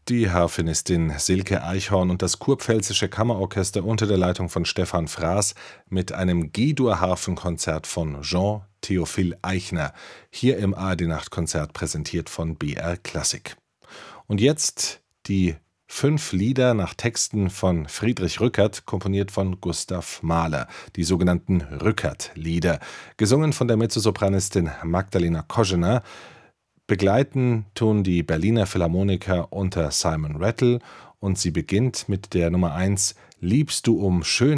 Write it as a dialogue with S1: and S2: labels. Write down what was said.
S1: Die Harfenistin Silke Eichhorn und das Kurpfälzische Kammerorchester unter der Leitung von Stefan Fraß mit einem G-Dur-Harfenkonzert von Jean Theophil Eichner, hier im ARD-Nachtkonzert präsentiert von BR Klassik. Und jetzt die 5 Lieder nach Texten von Friedrich Rückert, komponiert von Gustav Mahler, die sogenannten Rückert-Lieder, gesungen von der Mezzosopranistin Magdalena Koschener. Begleiten tun die Berliner Philharmoniker unter Simon Rattle und sie beginnt mit der Nummer 1 Liebst du um Schönheit